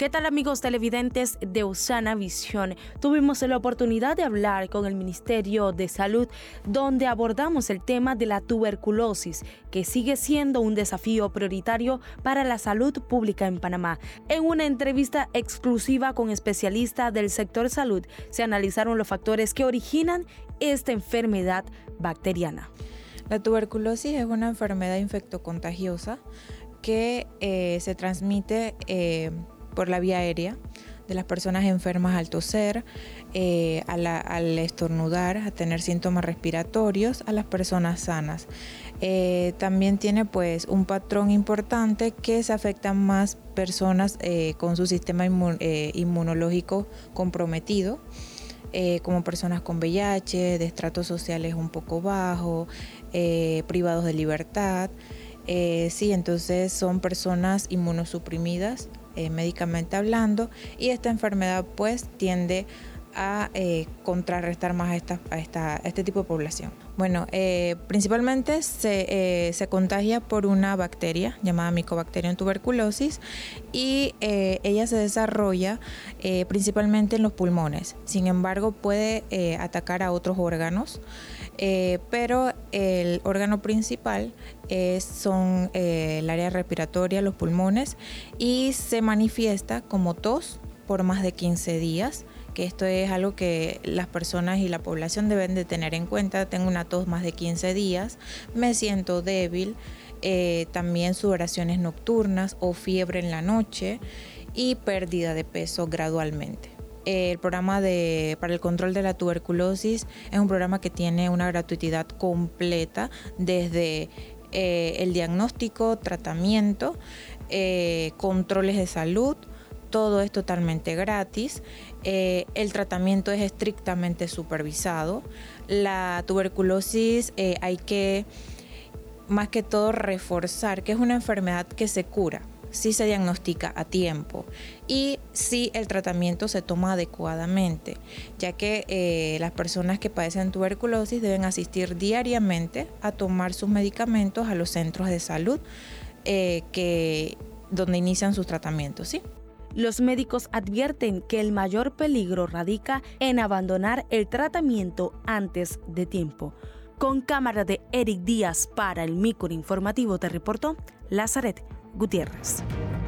¿Qué tal, amigos televidentes de Usana Visión? Tuvimos la oportunidad de hablar con el Ministerio de Salud, donde abordamos el tema de la tuberculosis, que sigue siendo un desafío prioritario para la salud pública en Panamá. En una entrevista exclusiva con especialistas del sector salud, se analizaron los factores que originan esta enfermedad bacteriana. La tuberculosis es una enfermedad infectocontagiosa que se transmite por la vía aérea de las personas enfermas al toser, al estornudar, a tener síntomas respiratorios, a las personas sanas. También tiene pues un patrón importante que se afectan más personas con su sistema inmunológico comprometido, como personas con VIH, de estratos sociales un poco bajos, privados de libertad. Entonces son personas inmunosuprimidas, médicamente hablando, y esta enfermedad pues tiende a contrarrestar más a este tipo de población. Bueno, principalmente se contagia por una bacteria llamada Mycobacterium tuberculosis y ella se desarrolla principalmente en los pulmones. Sin embargo, puede atacar a otros órganos, pero el órgano principal son el área respiratoria, los pulmones, y se manifiesta como tos por más de 15 días, que esto es algo que las personas y la población deben de tener en cuenta. Tengo una tos más de 15 días, me siento débil, también sudoraciones nocturnas o fiebre en la noche y pérdida de peso gradualmente. El programa para el control de la tuberculosis es un programa que tiene una gratuidad completa desde el diagnóstico, tratamiento, controles de salud. Todo es totalmente gratis. El tratamiento es estrictamente supervisado. La tuberculosis hay que, más que todo, reforzar que es una enfermedad que se cura si se diagnostica a tiempo y si el tratamiento se toma adecuadamente, ya que las personas que padecen tuberculosis deben asistir diariamente a tomar sus medicamentos a los centros de salud donde inician sus tratamientos, ¿sí? Los médicos advierten que el mayor peligro radica en abandonar el tratamiento antes de tiempo. Con cámara de Eric Díaz para el Micro Informativo te reportó Lazaret Gutiérrez.